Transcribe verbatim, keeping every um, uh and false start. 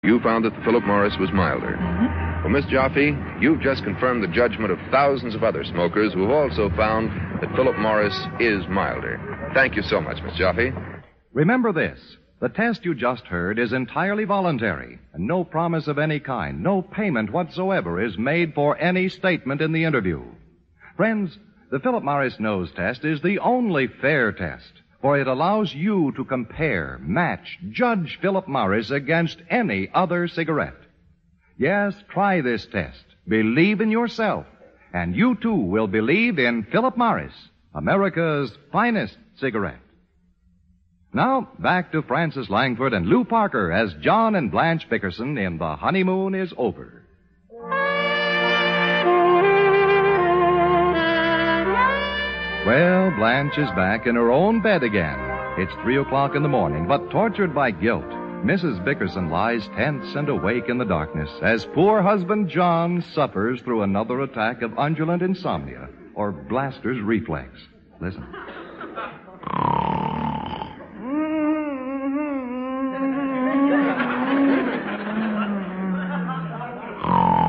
You found that the Philip Morris was milder. Mm-hmm. Well, Miss Jaffe, you've just confirmed the judgment of thousands of other smokers who have also found that Philip Morris is milder. Thank you so much, Miss Jaffe. Remember this. The test you just heard is entirely voluntary, and no promise of any kind, no payment whatsoever is made for any statement in the interview. Friends, the Philip Morris nose test is the only fair test, for it allows you to compare, match, judge Philip Morris against any other cigarette. Yes, try this test. Believe in yourself, and you too will believe in Philip Morris, America's finest cigarette. Now, back to Frances Langford and Lou Parker as John and Blanche Bickerson in The Honeymoon is Over. Well, Blanche is back in her own bed again. It's three o'clock in the morning, but tortured by guilt, Missus Bickerson lies tense and awake in the darkness as poor husband John suffers through another attack of undulant insomnia, or Blaster's reflex. Listen.